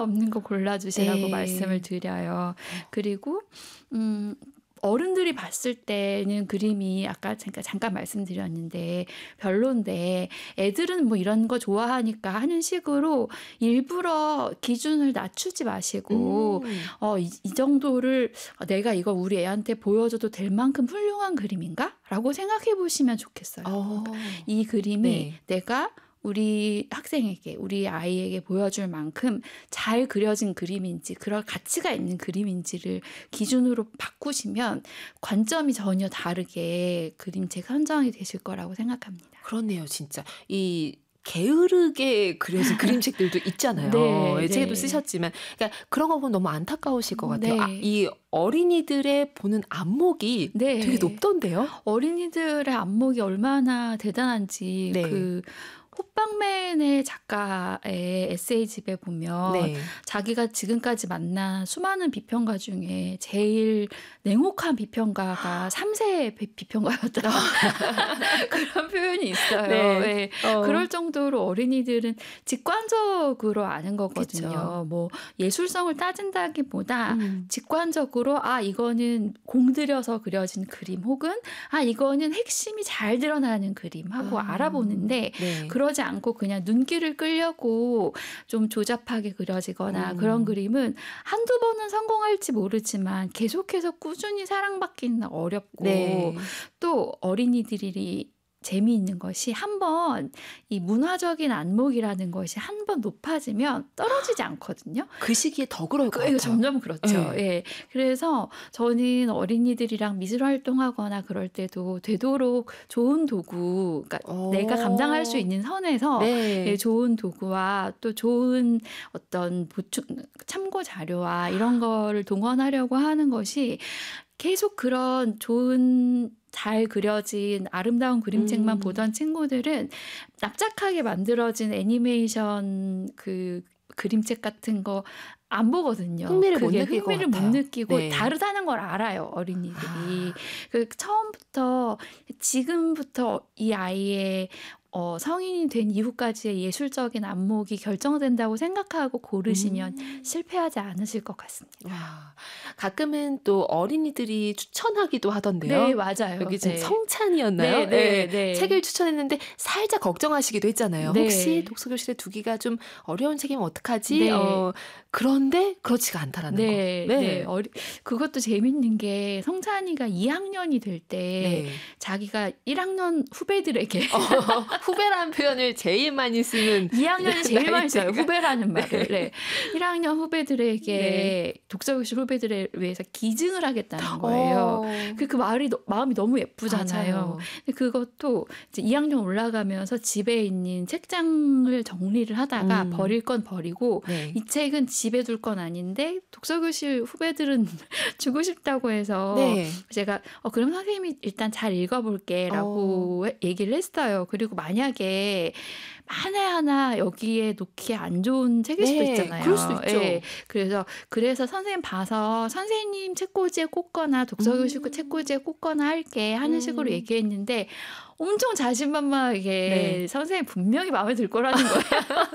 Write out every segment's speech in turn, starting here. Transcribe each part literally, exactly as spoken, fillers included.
없는 거 골라주시라고 네. 말씀을 드려요. 그리고 음. 어른들이 봤을 때는 그림이 아까 잠깐, 잠깐 말씀드렸는데 별론데 애들은 뭐 이런 거 좋아하니까 하는 식으로 일부러 기준을 낮추지 마시고 음. 어, 이, 이 정도를 내가 이거 우리 애한테 보여줘도 될 만큼 훌륭한 그림인가? 라고 생각해 보시면 좋겠어요. 어. 이 그림이 네. 내가 우리 학생에게, 우리 아이에게 보여줄 만큼 잘 그려진 그림인지, 그럴 가치가 있는 그림인지를 기준으로 바꾸시면 관점이 전혀 다르게 그림책 선정이 되실 거라고 생각합니다. 그렇네요, 진짜. 이 게으르게 그려진 그림책들도 있잖아요. 네, 책에도 네. 쓰셨지만, 그러니까 그런 거 보면 너무 안타까우실 것 같아요. 네. 아, 이 어린이들의 보는 안목이 네. 되게 높던데요. 어린이들의 안목이 얼마나 대단한지 네. 그 호빵맨의 작가의 에세이집에 보면 네. 자기가 지금까지 만난 수많은 비평가 중에 제일 냉혹한 비평가가 삼 세 비평가였다. 그런 표현이 있어요. 네. 네. 어. 그럴 정도로 어린이들은 직관적으로 아는 거거든요. 그쵸. 뭐 예술성을 따진다기보다 음. 직관적으로 아 이거는 공들여서 그려진 그림 혹은 아 이거는 핵심이 잘 드러나는 그림 하고 아. 알아보는데 네. 그러지 않고 그냥 눈길을 끌려고 좀 조잡하게 그려지거나 음. 그런 그림은 한두 번은 성공할지 모르지만 계속해서 꾸준히 사랑받기는 어렵고 네. 또 어린이들이 재미있는 것이 한번 이 문화적인 안목이라는 것이 한 번 높아지면 떨어지지 않거든요. 그 시기에 더 그럴 것 그, 같아요. 점점 그렇죠. 네. 예. 그래서 저는 어린이들이랑 미술 활동하거나 그럴 때도 되도록 좋은 도구, 그러니까 오. 내가 감당할 수 있는 선에서 네. 예, 좋은 도구와 또 좋은 어떤 보충 참고 자료와 이런 거를 동원하려고 하는 것이 계속 그런 좋은 잘 그려진 아름다운 그림책만 음. 보던 친구들은 납작하게 만들어진 애니메이션 그 그림책 같은 거 안 보거든요. 흥미를 못 그게 느낄 것 흥미를 못 같아요. 느끼고 네. 다르다는 걸 알아요, 어린이들이. 아. 그 처음부터 지금부터 이 아이의 어, 성인이 된 이후까지의 예술적인 안목이 결정된다고 생각하고 고르시면 음. 실패하지 않으실 것 같습니다. 와, 가끔은 또 어린이들이 추천하기도 하던데요. 네, 맞아요. 여기 지금 네. 성찬이었나요? 네, 네, 네. 책을 추천했는데 살짝 걱정하시기도 했잖아요. 네. 혹시 독서교실에 두기가 좀 어려운 책이면 어떡하지? 네. 어, 그런데 그렇지가 않다라는 네, 거. 네. 어리, 그것도 재밌는 게 성찬이가 이 학년이 될 때 네. 자기가 일 학년 후배들에게 어, 후배라는 표현을 제일 많이 쓰는 이 학년이 제일 많이 써요. 나이대가. 후배라는 말을. 네. 일 학년 후배들에게 네. 독서교실 후배들에 위해서 기증을 하겠다는 거예요. 어. 그, 그 말이 너, 마음이 너무 예쁘잖아요. 맞아요. 근데 그것도 이제 이 학년 올라가면서 집에 있는 책장을 정리를 하다가 음. 버릴 건 버리고 네. 이 책은 집에 둘 건 아닌데 독서교실 후배들은 주고 싶다고 해서 네. 제가 어, 그럼 선생님이 일단 잘 읽어볼게라고 어. 얘기를 했어요. 그리고 만약에 만에 하나 여기에 놓기 안 좋은 책일 수도 네, 있잖아요. 그럴 수 있죠. 예, 그래서 그래서 선생님 봐서 선생님 책꽂이에 꽂거나 독서교실 음. 책꽂이에 꽂거나 할게 하는 음. 식으로 얘기했는데 엄청 자신만만하게 네. 선생님 분명히 마음에 들 거라는 거예요.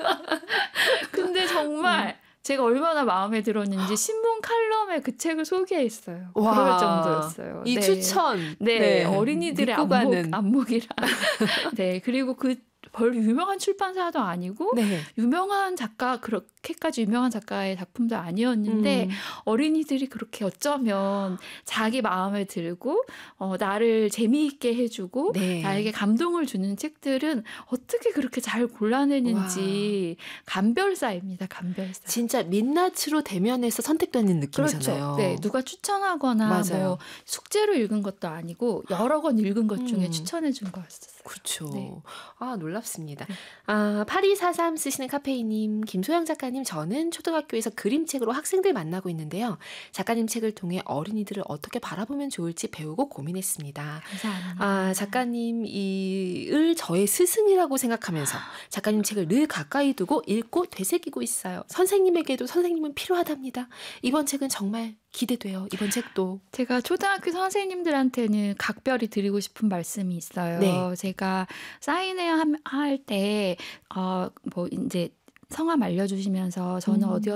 근데 정말 음. 제가 얼마나 마음에 들었는지 신문 칼럼에 그 책을 소개했어요. 와, 그럴 정도였어요. 이 네. 추천. 네, 네. 어린이들의 믿고 안목, 가는. 안목이라. 네, 그리고 그 별로 유명한 출판사도 아니고 네. 유명한 작가 그렇게까지 유명한 작가의 작품도 아니었는데 음. 어린이들이 그렇게 어쩌면 자기 마음에 들고 어, 나를 재미있게 해주고 네. 나에게 감동을 주는 책들은 어떻게 그렇게 잘 골라내는지 감별사입니다. 감별사. 진짜 민낯으로 대면해서 선택되는 느낌이잖아요. 그렇죠. 네, 누가 추천하거나 맞아요. 뭐 숙제로 읽은 것도 아니고 여러 권 읽은 것 중에 음. 추천해 준 거였어요. 그렇죠. 네. 아, 놀랍습니다. 네. 아, 팔이사삼 쓰시는 카페이님, 김소영 작가님, 저는 초등학교에서 그림책으로 학생들 만나고 있는데요. 작가님 책을 통해 어린이들을 어떻게 바라보면 좋을지 배우고 고민했습니다. 감사합니다. 아, 작가님 이을 저의 스승이라고 생각하면서 작가님 책을 늘 가까이 두고 읽고 되새기고 있어요. 선생님에게도 선생님은 필요하답니다. 이번 책은 정말 기대돼요. 이번 책도. 제가 초등학교 선생님들한테는 각별히 드리고 싶은 말씀이 있어요. 네. 제가 사인회 할 때, 어, 뭐, 이제 성함 알려주시면서 저는 음. 어디